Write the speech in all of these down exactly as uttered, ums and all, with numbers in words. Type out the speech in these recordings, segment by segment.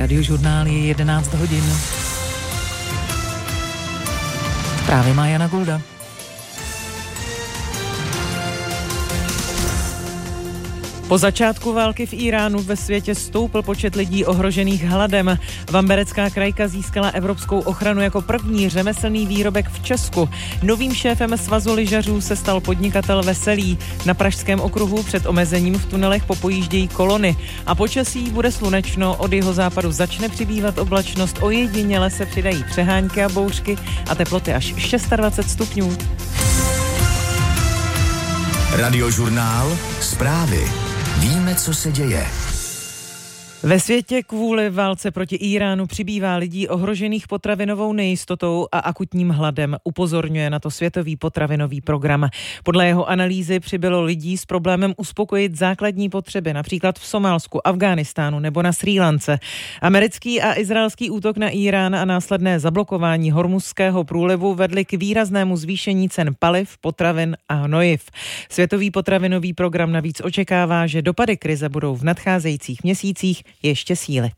Radiožurnál je jedenáct hodin. Právě má Jana Golda. Po začátku války v Iránu ve světě stoupl počet lidí ohrožených hladem. Vamberecká krajka získala evropskou ochranu jako první řemeslný výrobek v Česku. Novým šéfem svazu lyžařů se stal podnikatel Veselý. Na Pražském okruhu před omezením v tunelech popojíždějí kolony. A počasí bude slunečno, od jihozápadu začne přibývat oblačnost, ojediněle se přidají přehánky a bouřky a teploty až dvacet šest stupňů. Radiožurnál, zprávy. Víme, co se děje. Ve světě kvůli válce proti Iránu přibývá lidí ohrožených potravinovou nejistotou a akutním hladem, upozorňuje na to Světový potravinový program. Podle jeho analýzy přibylo lidí s problémem uspokojit základní potřeby, například v Somálsku, Afghánistánu nebo na Srí Lance. Americký a izraelský útok na Irán a následné zablokování Hormuzského průlivu vedly k výraznému zvýšení cen paliv, potravin a hnojiv. Světový potravinový program navíc očekává, že dopady krize budou v nadcházejících měsících ještě sílit.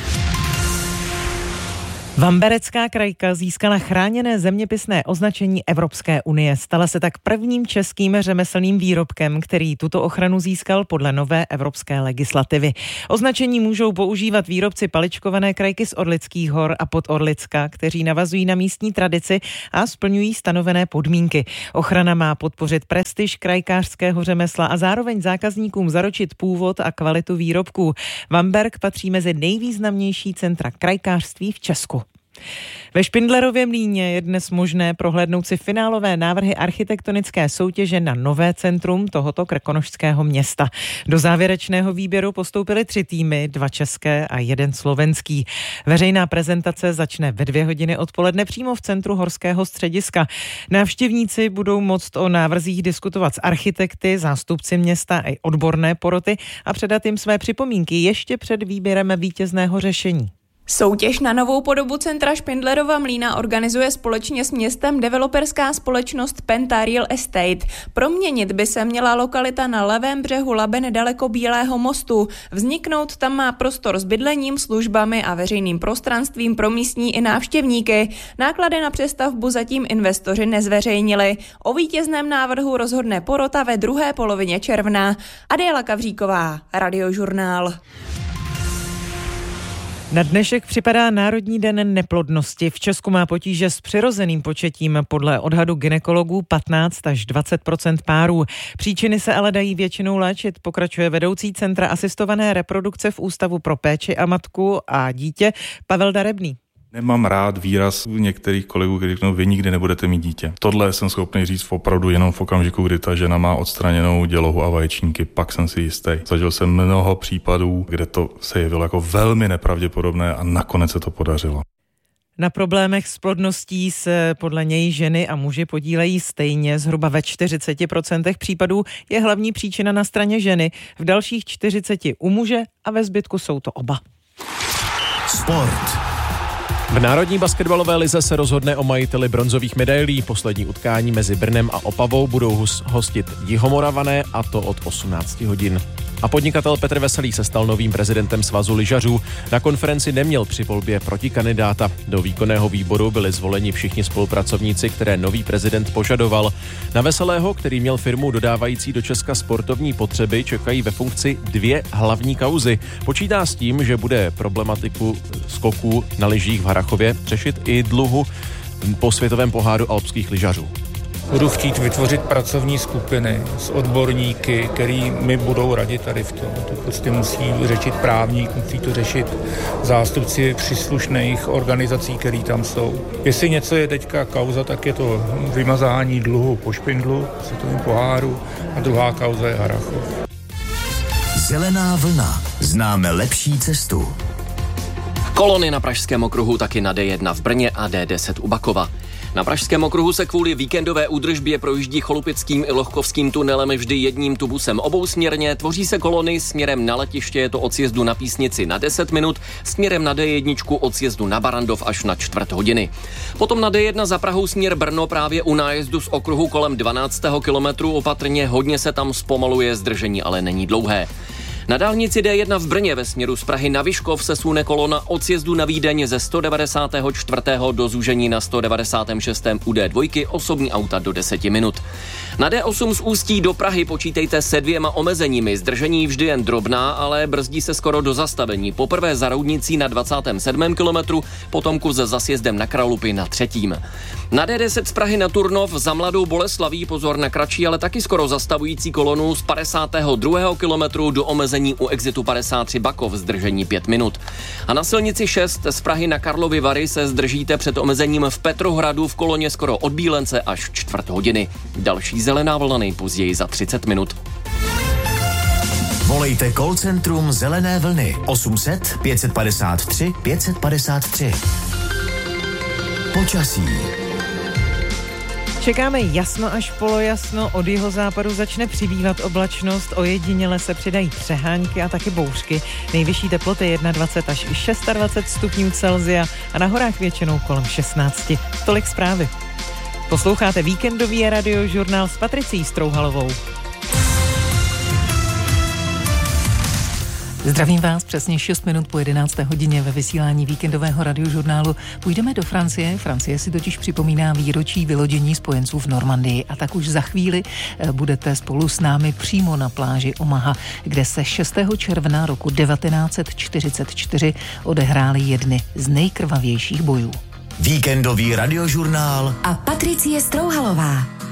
Vamberecká krajka získala chráněné zeměpisné označení Evropské unie. Stala se tak prvním českým řemeslným výrobkem, který tuto ochranu získal podle nové evropské legislativy. Označení můžou používat výrobci paličkované krajky z Orlických hor a Podorlicka, kteří navazují na místní tradici a splňují stanovené podmínky. Ochrana má podpořit prestiž krajkářského řemesla a zároveň zákazníkům zaručit původ a kvalitu výrobků. Vamberk patří mezi nejvýznamnější centra krajkářství v Česku. Ve Špindlerově Mlýně je dnes možné prohlédnout si finálové návrhy architektonické soutěže na nové centrum tohoto krkonošského města. Do závěrečného výběru postoupily tři týmy, dva české a jeden slovenský. Veřejná prezentace začne ve dvě hodiny odpoledne přímo v centru Horského střediska. Návštěvníci budou moct o návrzích diskutovat s architekty, zástupci města i odborné poroty a předat jim své připomínky ještě před výběrem vítězného řešení. Soutěž na novou podobu centra Špindlerova Mlýna organizuje společně s městem developerská společnost Penta Real Estate. Proměnit by se měla lokalita na levém břehu Labe nedaleko Bílého mostu. Vzniknout tam má prostor s bydlením, službami a veřejným prostranstvím pro místní i návštěvníky. Náklady na přestavbu zatím investoři nezveřejnili. O vítězném návrhu rozhodne porota ve druhé polovině června. Adéla Kavříková, Radiožurnál. Na dnešek připadá Národní den neplodnosti. V Česku má potíže s přirozeným početím. Podle odhadu gynekologů patnáct až dvacet procent párů. Příčiny se ale dají většinou léčit, pokračuje vedoucí Centra asistované reprodukce v Ústavu pro péči a matku a dítě Pavel Darebný. Nemám rád výraz některých kolegů, kteří řeknou, vy nikdy nebudete mít dítě. Tohle jsem schopný říct opravdu jenom v okamžiku, kdy ta žena má odstraněnou dělohu a vaječníky, pak jsem si jistý. Zažil jsem mnoho případů, kde to se jevilo jako velmi nepravděpodobné a nakonec se to podařilo. Na problémech s plodností se podle něj ženy a muži podílejí stejně. Zhruba ve čtyřiceti procentech případů je hlavní příčina na straně ženy, v dalších čtyřiceti u muže a ve zbytku jsou to oba. Sport. V Národní basketbalové lize se rozhodne o majiteli bronzových medailí. Poslední utkání mezi Brnem a Opavou budou hostit Jihomoravané, a to od osmnáct hodin. A podnikatel Petr Veselý se stal novým prezidentem svazu lyžařů. Na konferenci neměl při volbě protikandidáta. Do výkonného výboru byli zvoleni všichni spolupracovníci, které nový prezident požadoval. Na Veselého, který měl firmu dodávající do Česka sportovní potřeby, čekají ve funkci dvě hlavní kauzy. Počítá s tím, že bude problematiku skoků na lyžích v Harrachově řešit i dluhu po světovém poháru alpských lyžařů. Budu chtít vytvořit pracovní skupiny s odborníky, který mi budou radit tady v tom. To prostě musí řešit právník, musí to řešit zástupci příslušných organizací, které tam jsou. Jestli něco je teďka kauza, tak je to vymazání dluhu po Špindlu, světovém poháru, a druhá kauza je Harrachov. Zelená vlna. Známe lepší cestu. Kolony na Pražském okruhu, taky na D jedna v Brně a D deset u Bakova. Na Pražském okruhu se kvůli víkendové údržbě projíždí Cholupickým i Lohkovským tunelem vždy jedním tubusem obousměrně. Tvoří se kolony směrem na letiště, je to od sjezdu na Písnici na deset minut, směrem na D jedna od sjezdu na Barandov až na čtvrt hodiny. Potom na D jedna za Prahou směr Brno právě u nájezdu z okruhu kolem dvanáctého kilometru opatrně, hodně se tam zpomaluje, zdržení ale není dlouhé. Na dálnici D jedna v Brně ve směru z Prahy na Vyškov se sune kolona od sjezdu na Vídeň ze sto devadesát čtyři do zúžení na sto devadesát šest u D dva, osobní auta do deseti minut. Na D osm z Ústí do Prahy počítejte se dvěma omezeními. Zdržení vždy jen drobná, ale brzdí se skoro do zastavení. Poprvé za Roudnicí na dvacátém sedmém kilometru, potom kus za sjezdem na Kralupy na třetím. Na D deset z Prahy na Turnov za Mladou Boleslaví pozor na kratší, ale taky skoro zastavující kolonu z padesátého druhého kilometru do omezení u exitu padesát tři Bakov, zdržení pět minut. A na silnici šest z Prahy na Karlovy Vary se zdržíte před omezením v Petrohradu v koloně skoro od Bílence až čtvrt hodiny. Další zelená vlna nejpozději za třicet minut. Volejte call centrum Zelené vlny osm set pět padesát tři pět padesát tři. Počasí. Čekáme jasno až polojasno, od jihozápadu začne přibývat oblačnost, ojediněle se přidají přehánky a taky bouřky. Nejvyšší teploty dvacet jedna až dvacet šest stupňů Celsia a na horách většinou kolem šestnáct. Tolik zprávy. Posloucháte víkendový radiožurnál s Patricí Strouhalovou. Zdravím vás přesně šest minut po jedenácté hodině ve vysílání víkendového radiožurnálu. Půjdeme do Francie. Francie si totiž připomíná výročí vylodění spojenců v Normandii a tak už za chvíli budete spolu s námi přímo na pláži Omaha, kde se šestého června roku devatenáct set čtyřicet čtyři odehrály jedny z nejkrvavějších bojů. Víkendový radiožurnál a Patricie Strouhalová.